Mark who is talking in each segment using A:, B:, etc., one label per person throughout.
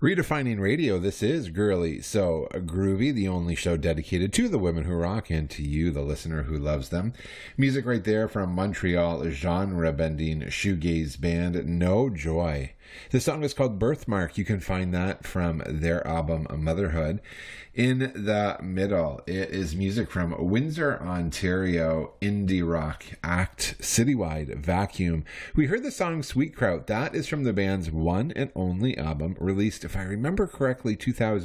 A: Redefining Radio, this is Girly So Groovy, the only show dedicated to the women who rock and to you, the listener who loves them. Music right there from Montreal genre-bending shoegaze band No Joy. The song is called Birthmark. You can find that from their album Motherhood. In the middle, it is music from Windsor, Ontario, indie rock act Citywide Vacuum. We heard the song Sweet Kraut. That is from the band's one and only album, released, if I remember correctly,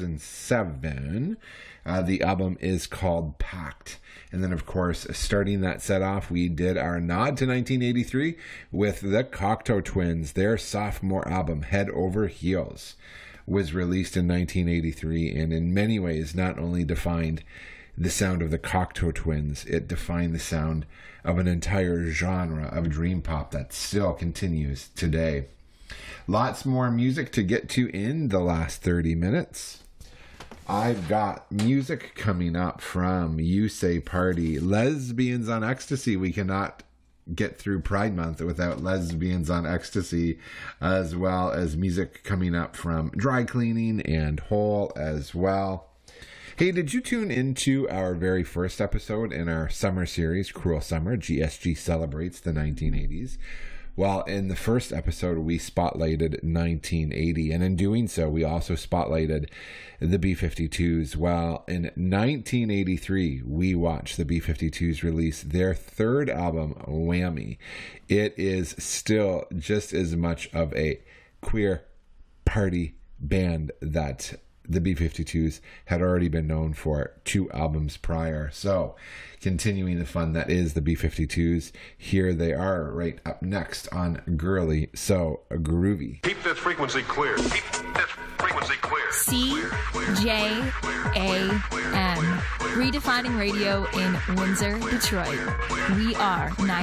A: 2007. The album is called Pact. And then, of course, starting that set off, we did our nod to 1983 with the Cocteau Twins. Their sophomore album, Head Over Heels, was released in 1983, and in many ways not only defined the sound of the Cocteau Twins, it defined the sound of an entire genre of dream pop that still continues today. Lots more music to get to in the last 30 minutes. I've got music coming up from You Say Party, Lesbians on Ecstasy. We cannot get through Pride Month without Lesbians on Ecstasy, as well as music coming up from Dry Cleaning and Hole as well. Hey, did you tune into our very first episode in our summer series, Cruel Summer, GSG Celebrates the 1980s? Well, in the first episode, we spotlighted 1980, and in doing so, we also spotlighted the B-52s. Well, in 1983, we watched the B-52s release their third album, Whammy. It is still just as much of a queer party band that the B-52s had already been known for 2 albums prior. So, continuing the fun that is the B-52s, here they are right up next on Girly So Groovy.
B: Keep this frequency clear. Keep this frequency clear.
C: CJAM. Redefining radio in Windsor, Detroit. We are